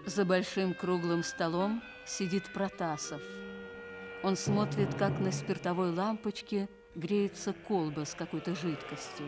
За большим круглым столом сидит Протасов. Он смотрит, как на спиртовой лампочке греется колба с какой-то жидкостью.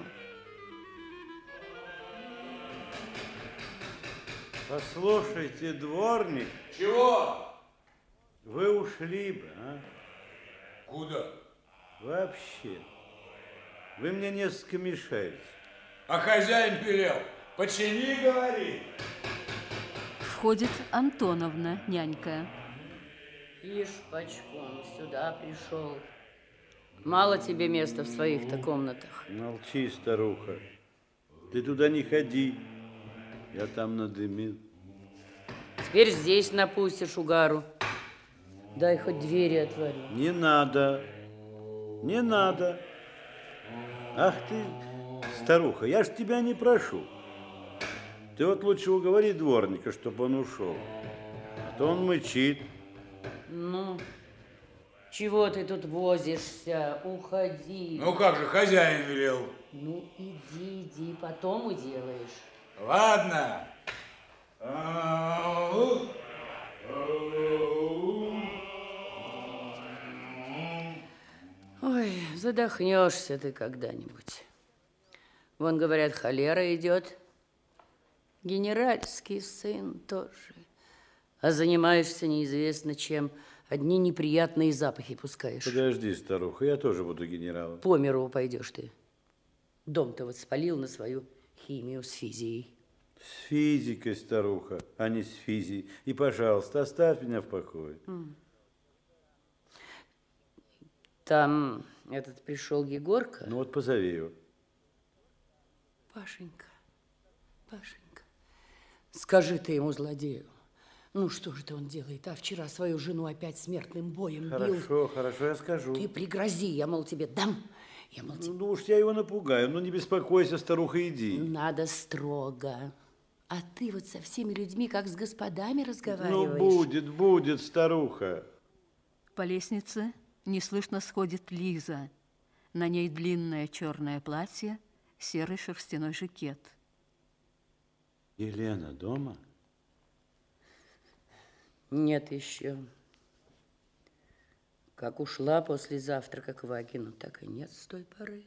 Послушайте, дворник. Чего? Вы ушли бы, а? Куда? Вообще. Вы мне несколько мешаете. А хозяин велел. Почини, говори. Входит Антоновна, нянька. Ишь, почком сюда пришел. Мало тебе места в своих-то комнатах. Молчи, старуха. Ты туда не ходи. Я там надымил. Теперь здесь напустишь угару. Дай хоть двери отворю. Не надо. Не надо. Ах ты, старуха, я ж тебя не прошу. Ты вот лучше уговори дворника, чтобы он ушел. А то он мычит. Ну, чего ты тут возишься? Уходи. Ну как же, хозяин велел. Ну, иди, потом уделаешь. Ладно. Ой, задохнешься ты когда-нибудь. Вон, говорят, холера идет. Генеральский сын тоже. А занимаешься неизвестно чем. Одни неприятные запахи пускаешь. Подожди, старуха, я тоже буду генералом. По миру пойдешь ты. Дом-то вот спалил на свою химию с физией. С физикой, старуха, а не с физией. И, пожалуйста, оставь меня в покое. Там этот пришел Егорка. Ну вот позови его. Пашенька, скажи ты ему, злодею, ну что же ты он делает? А вчера свою жену опять смертным боем бил. Хорошо, я скажу. Ты пригрози, я, мол, тебе дам. Я, мол, тебе... Ну уж я его напугаю. Ну не беспокойся, старуха, иди. Надо строго. А ты вот со всеми людьми, как с господами, разговариваешь. Ну будет, старуха. По лестнице неслышно сходит Лиза. На ней длинное черное платье, серый шерстяной жакет. Елена дома? Нет еще. Как ушла после завтрака к Вагину, так и нет с той поры.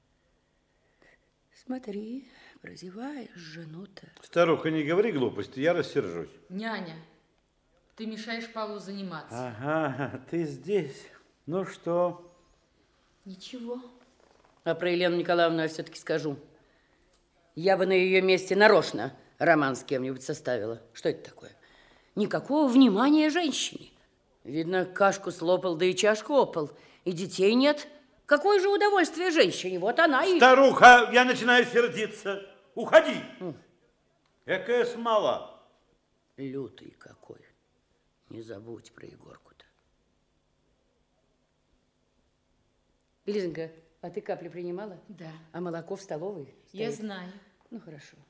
Смотри, прозеваешь жену-то. Старуха, не говори глупости, я рассержусь. Няня, ты мешаешь Павлу заниматься. Ага, ты здесь. Ну что? Ничего. А про Елену Николаевну я все-таки скажу. Я бы на ее месте нарочно роман с кем-нибудь составила. Что это такое? Никакого внимания женщине. Видно, кашку слопал, да и чашку опал. И детей нет. Какое же удовольствие женщине? Вот она и... Старуха, я начинаю сердиться. Уходи. Экая смола. Лютый какой. Не забудь про Егорку-то. Лизонька, а ты капли принимала? Да. А молоко в столовой? Я стоит? знаю. Ну, хорошо.